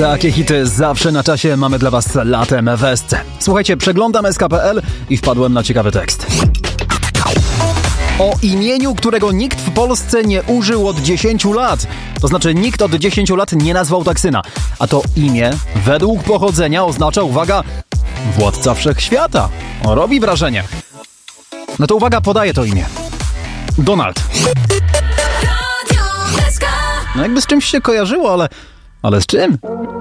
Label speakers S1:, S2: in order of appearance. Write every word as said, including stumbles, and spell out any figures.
S1: Takie hity zawsze na czasie mamy dla was latem w S C. Słuchajcie, przeglądam S K kropka P L i wpadłem na ciekawy tekst. O imieniu, którego nikt w Polsce nie użył od dziesięciu lat. To znaczy nikt od dziesięciu lat nie nazwał tak syna. A to imię według pochodzenia oznacza, uwaga, władca wszechświata. O, robi wrażenie. No to uwaga, podaję to imię. Donald. No jakby z czymś się kojarzyło, ale... ale z czym?